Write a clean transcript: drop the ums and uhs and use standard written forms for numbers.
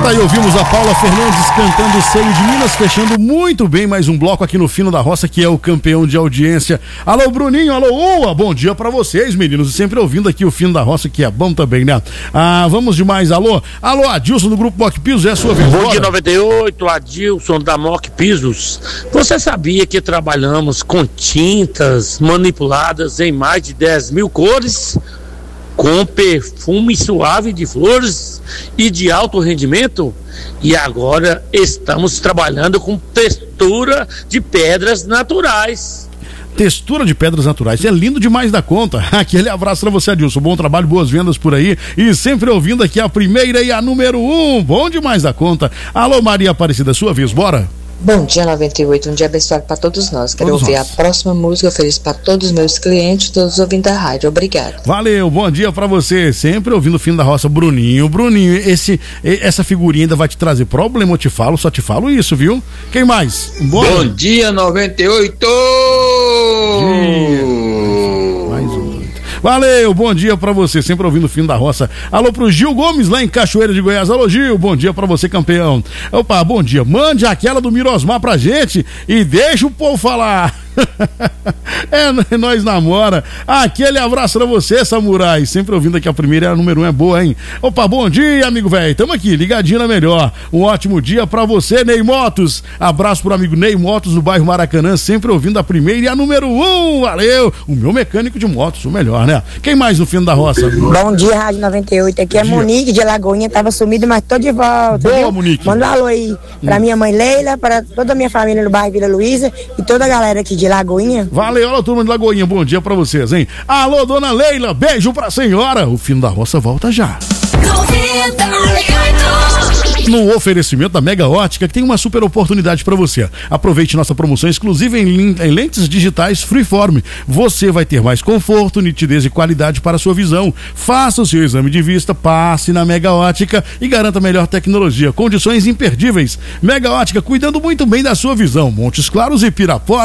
Daí ouvimos a Paula Fernandes cantando Seio de Minas, fechando muito bem mais um bloco aqui no Fino da Roça, que é o campeão de audiência. Alô, Bruninho, alô, Ua, bom dia pra vocês, meninos, e sempre ouvindo aqui o Fino da Roça, que é bom também, né? Vamos demais, alô, Adilson do Grupo Mock Pisos, é a sua vez. Bom dia 98, Adilson da Mock Pisos. Você sabia que trabalhamos com tintas manipuladas em mais de 10 mil cores? Com perfume suave de flores e de alto rendimento, e agora estamos trabalhando com textura de pedras naturais. Textura de pedras naturais, é lindo demais da conta. Aquele abraço pra você, Adilson, bom trabalho, boas vendas por aí, e sempre ouvindo aqui a primeira e a número 1, bom demais da conta. Alô, Maria Aparecida, sua vez, bora? Bom dia 98, um dia abençoado para todos nós. Quero ouvir a próxima música, ofereço para todos os meus clientes, todos os ouvintes da rádio. Obrigado. Valeu, bom dia para você. Sempre ouvindo o Fino da Roça. Bruninho, essa figurinha ainda vai te trazer problema, eu te falo, só te falo isso, viu? Quem mais? Bora. Bom dia 98. Mais um. Valeu, bom dia pra você, sempre ouvindo o Fino da Roça. Alô pro Gil Gomes, lá em Cachoeira de Goiás. Alô, Gil, bom dia pra você, campeão. Opa, bom dia, mande aquela do Mirosmar pra gente e deixa o povo falar. Nós namora. Aquele abraço pra você, Samurai. Sempre ouvindo aqui a primeira, a número 1 é boa, hein? Opa, bom dia, amigo velho. Tamo aqui, ligadinho na melhor. Um ótimo dia pra você, Ney Motos. Abraço pro amigo Ney Motos do bairro Maracanã, sempre ouvindo a primeira e a número 1. Valeu. O meu mecânico de motos, o melhor, né? Quem mais no Fino da Roça? Bom dia, Rádio 98. Aqui é Monique de Lagoinha. Tava sumido, mas tô de volta. Boa, viu? Monique. Manda um alô aí pra minha mãe Leila, pra toda a minha família no bairro Vila Luísa e toda a galera aqui de Lagoinha. Valeu, olha, turma de Lagoinha, bom dia pra vocês, hein? Alô, dona Leila, beijo pra senhora. O Fino da Roça volta já. No oferecimento da Mega Ótica, que tem uma super oportunidade para você. Aproveite nossa promoção exclusiva em lentes digitais Freeform. Você vai ter mais conforto, nitidez e qualidade para a sua visão. Faça o seu exame de vista, passe na Mega Ótica e garanta melhor tecnologia. Condições imperdíveis. Mega Ótica, cuidando muito bem da sua visão. Montes Claros e Pirapora.